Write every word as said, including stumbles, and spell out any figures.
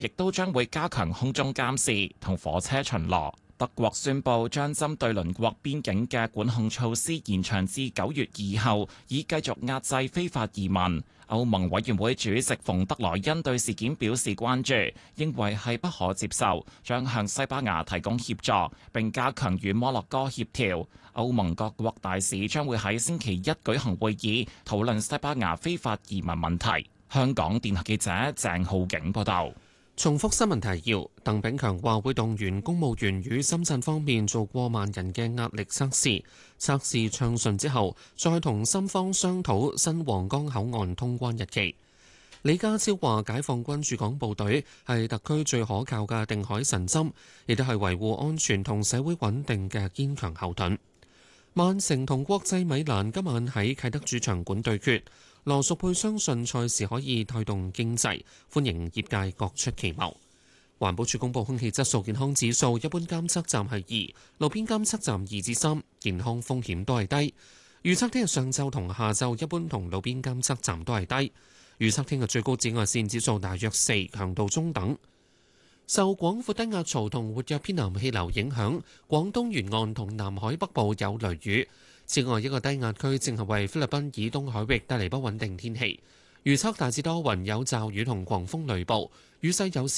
亦都將會加強空中監視同火車巡邏。德國宣布將針對鄰國邊境嘅管控措施延長至九月以後，以繼續壓制非法移民。歐盟委員會主席馮德萊恩對事件表示關注，認為係不可接受，將向西班牙提供協助，並加強與摩洛哥協調。歐盟各國大使將會喺星期一舉行會議，討論西班牙非法移民問題。香港電台記者鄭浩景報道。 重複新聞提要：鄧炳強話會動員公務員與深圳方面做過萬人嘅壓力測試，測試暢順之後，再同深方商討新皇崗口岸通關日期。李家超話解放軍駐港部隊係特區最可靠嘅定海神針，亦都係維護安全同社會穩定嘅堅強後盾。曼城同國際米蘭今晚喺啟德主場館對決。羅淑佩相信賽事可以帶動經濟，歡迎業界各出奇謀。環保署公布空氣質素健康指數，一般監測站係二，路邊監測站二至三，健康風險都係低。預測聽日上晝同下晝一般同路邊監測站都係低。預測聽日最高紫外線指數大約四，強度中等。受廣闊低壓槽同活躍偏南氣流影響，廣東沿岸同南海北部有雷雨。此外，一個低壓區正係為菲律賓以東海域帶嚟不穩定天氣，預測大致多雲有驟雨同狂風雷暴，雨勢有時